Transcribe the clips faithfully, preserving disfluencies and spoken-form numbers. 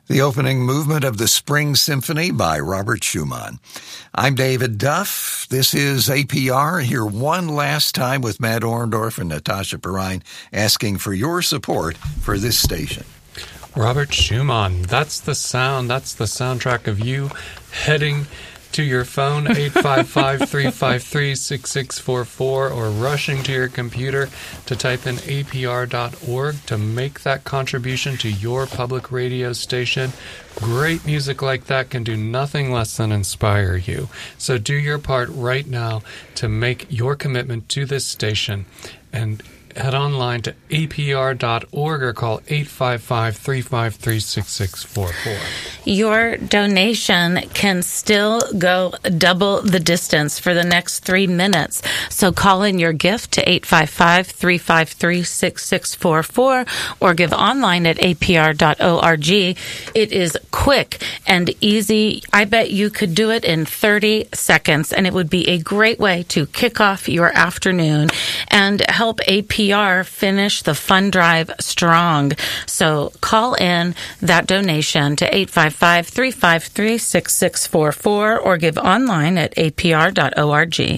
the opening movement of the Spring Symphony by Robert Schumann. I'm David Duff. This is A P R, here one last time with Matt Orndorff and Natasha Perrine, asking for your support for this station. Robert Schumann, that's the sound, that's the soundtrack of you heading to your phone, eight five five, three five three, six six four four, or rushing to your computer to type in A P R dot org to make that contribution to your public radio station. Great music like that can do nothing less than inspire you. So do your part right now to make your commitment to this station, and head online to A P R dot org or call eight five five, three five three, six six four four. Your donation can still go double the distance for the next three minutes. So call in your gift to eight five five, three five three, six six four four or give online at A P R dot org. It is quick and easy. I bet you could do it in thirty seconds, and it would be a great way to kick off your afternoon and help A P R finish the fund drive strong. So call in that donation to eight five five, three five three, six six four four or give online at A P R dot org.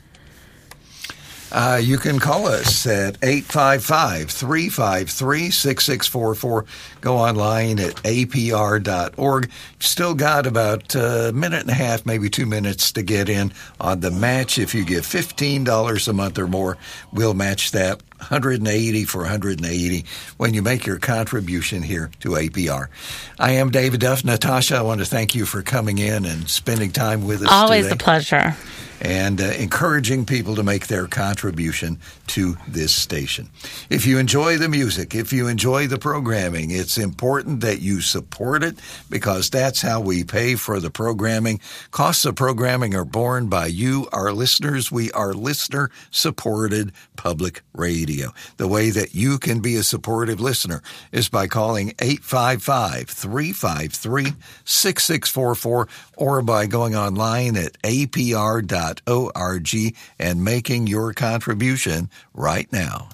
Uh, you can call us at eight five five, three five three, six six four four. Go online at A P R dot org. Still got about a minute and a half, maybe two minutes to get in on the match. If you give fifteen dollars a month or more, we'll match that. one hundred eighty for one hundred eighty when you make your contribution here to A P R. I am David Duff. Natasha, I want to thank you for coming in and spending time with us Always today. a pleasure. And uh, encouraging people to make their contribution to this station. If you enjoy the music, if you enjoy the programming, it's important that you support it, because that's how we pay for the programming. Costs of programming are borne by you, our listeners. We are listener-supported public radio. The way that you can be a supportive listener is by calling eight five five, three five three, six six four four or by going online at A P R dot org and making your contribution right now.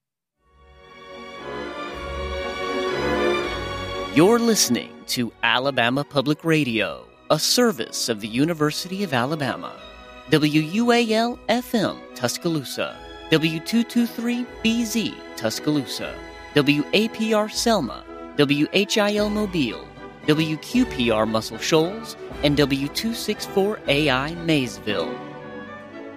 You're listening to Alabama Public Radio, a service of the University of Alabama. W U A L F M Tuscaloosa, W two twenty-three B Z Tuscaloosa, W A P R Selma, W H I L Mobile, W Q P R Muscle Shoals, and W two sixty-four A I Maysville.